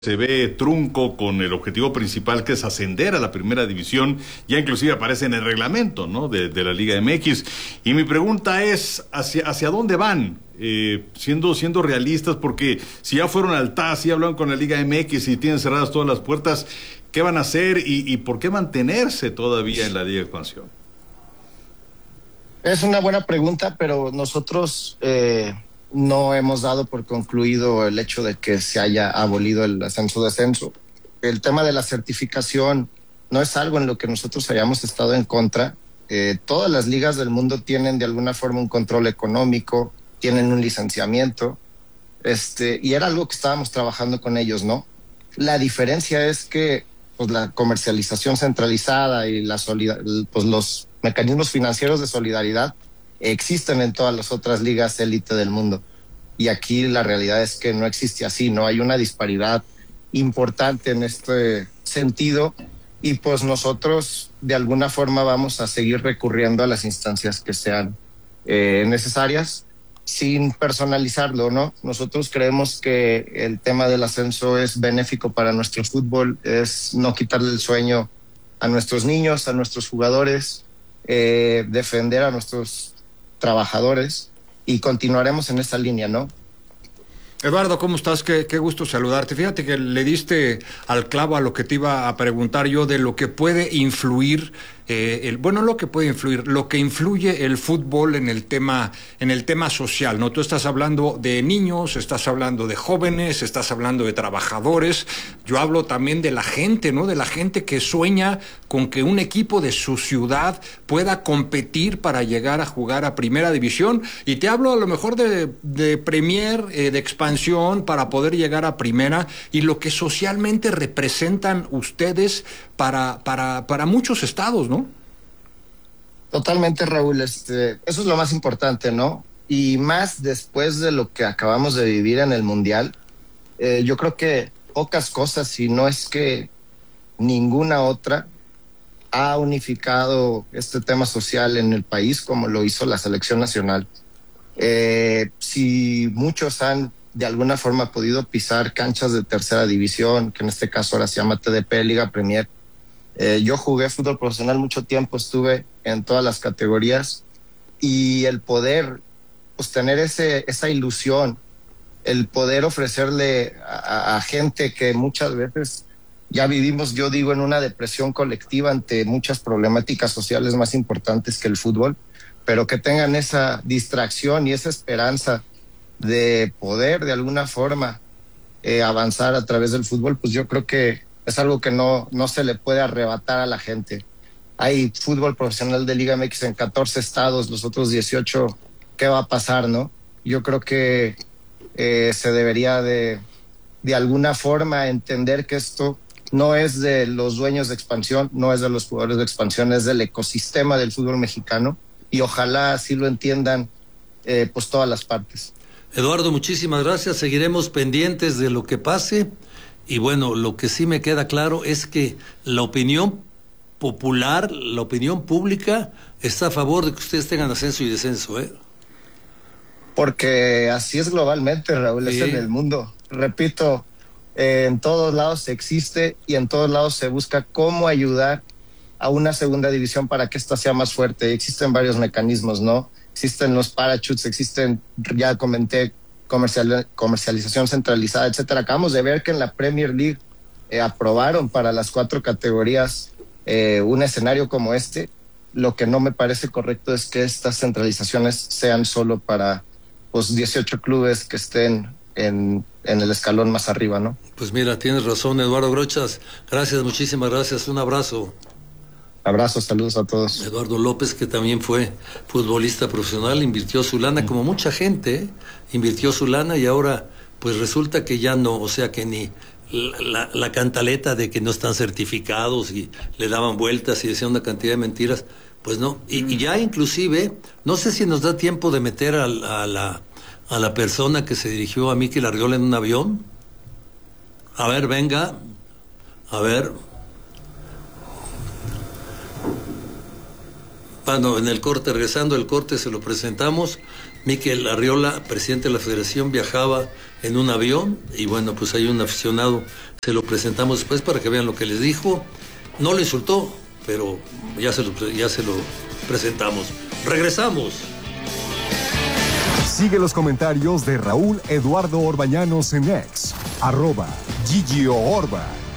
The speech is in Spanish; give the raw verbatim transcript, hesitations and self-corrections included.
Se ve trunco con el objetivo principal, que es ascender a la primera división. Ya inclusive aparece en el reglamento, ¿no?, de, de la Liga M X. Y mi pregunta es, ¿hacia, hacia dónde van? Eh, siendo, siendo realistas, porque si ya fueron al T A S, si hablaron con la Liga M X y tienen cerradas todas las puertas, ¿qué van a hacer y, y por qué mantenerse todavía en la Liga de Expansión? Es una buena pregunta, pero nosotros... Eh... no hemos dado por concluido el hecho de que se haya abolido el ascenso-descenso. El tema de la certificación no es algo en lo que nosotros hayamos estado en contra. Eh, todas las ligas del mundo tienen de alguna forma un control económico, tienen un licenciamiento, este, y era algo que estábamos trabajando con ellos, ¿no? La diferencia es que pues, la comercialización centralizada y la solidar- pues, los mecanismos financieros de solidaridad existen en todas las otras ligas élite del mundo. Y aquí la realidad es que no existe así, ¿no? Hay una disparidad importante en este sentido y pues nosotros de alguna forma vamos a seguir recurriendo a las instancias que sean eh, necesarias sin personalizarlo, ¿no? Nosotros creemos que el tema del ascenso es benéfico para nuestro fútbol, es no quitarle el sueño a nuestros niños, a nuestros jugadores, eh, defender a nuestros trabajadores y continuaremos en esa línea, ¿no? Eduardo, ¿cómo estás? Qué, qué gusto saludarte. Fíjate que le diste al clavo a lo que te iba a preguntar yo de lo que puede influir, eh, el, bueno, lo que puede influir, lo que influye el fútbol en el tema, en el tema social, ¿no? Tú estás hablando de niños, estás hablando de jóvenes, estás hablando de trabajadores. Yo hablo también de la gente, ¿no? De la gente que sueña con que un equipo de su ciudad pueda competir para llegar a jugar a primera división. Y te hablo a lo mejor de, de Premier, eh, de expansión, para poder llegar a primera, y lo que socialmente representan ustedes para, para, para muchos estados, ¿no? Totalmente, Raúl. Este, eso es lo más importante, ¿no? Y más después de lo que acabamos de vivir en el Mundial, eh, yo creo que pocas cosas, si no es que ninguna otra, ha unificado este tema social en el país como lo hizo la selección nacional. Eh, si muchos han de alguna forma podido pisar canchas de tercera división, que en este caso ahora se llama T D P, Liga Premier. Eh, yo jugué fútbol profesional mucho tiempo, estuve en todas las categorías y el poder pues, tener ese, esa ilusión, el poder ofrecerle a, a gente que muchas veces ya vivimos, yo digo, en una depresión colectiva ante muchas problemáticas sociales más importantes que el fútbol, pero que tengan esa distracción y esa esperanza de poder de alguna forma eh, avanzar a través del fútbol, pues yo creo que es algo que no, no se le puede arrebatar a la gente. Hay fútbol profesional de Liga M X en catorce estados, los otros dieciocho, ¿qué va a pasar, no? Yo creo que eh, se debería de, de alguna forma entender que esto no es de los dueños de expansión, no es de los jugadores de expansión, es del ecosistema del fútbol mexicano y ojalá así lo entiendan eh, pues todas las partes. Eduardo, muchísimas gracias. Seguiremos pendientes de lo que pase. Y bueno, lo que sí me queda claro es que la opinión popular, la opinión pública, está a favor de que ustedes tengan ascenso y descenso, ¿eh? Porque así es globalmente, Raúl, sí. Es en el mundo. Repito, eh, en todos lados existe y en todos lados se busca cómo ayudar a una segunda división para que esta sea más fuerte. Existen varios mecanismos, ¿no? Existen los parachutes, existen, ya comenté, comercial, comercialización centralizada, etcétera. Acabamos de ver que en la Premier League eh, aprobaron para las cuatro categorías eh, un escenario como este. Lo que no me parece correcto es que estas centralizaciones sean solo para pues, dieciocho clubes que estén en, en el escalón más arriba, ¿no? Pues mira, tienes razón, Eduardo Grochas. Gracias, muchísimas gracias. Un abrazo. Abrazos, saludos a todos. Eduardo López, que también fue futbolista profesional, invirtió su lana, como mucha gente, ¿eh? Invirtió su lana y ahora pues resulta que ya no, o sea que ni la, la, la cantaleta de que no están certificados y le daban vueltas y decían una cantidad de mentiras, pues no. Y, y ya inclusive, no sé si nos da tiempo de meter a, a, la, a la persona que se dirigió a Mikel Arriola en un avión. A ver, venga, a ver... Bueno, en el corte, regresando el corte, se lo presentamos. Mikel Arriola, presidente de la Federación, viajaba en un avión y bueno, pues hay un aficionado Se lo presentamos después para que vean lo que les dijo. No lo insultó, pero ya se lo, ya se lo presentamos. Regresamos. Sigue los comentarios de Raúl Eduardo Orbañanos en X, arroba Gigio Orba.